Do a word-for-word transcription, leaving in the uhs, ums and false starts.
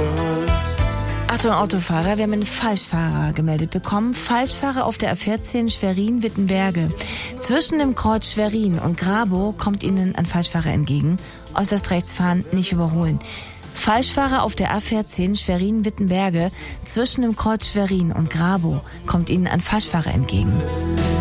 Achtung, Autofahrer, wir haben einen Falschfahrer gemeldet bekommen. Falschfahrer auf der A vierzehn Schwerin-Wittenberge. Zwischen dem Kreuz Schwerin und Grabow kommt Ihnen ein Falschfahrer entgegen. Äußerst rechts fahren, nicht überholen. Falschfahrer auf der A vierzehn Schwerin-Wittenberge. Zwischen dem Kreuz Schwerin und Grabow kommt Ihnen ein Falschfahrer entgegen.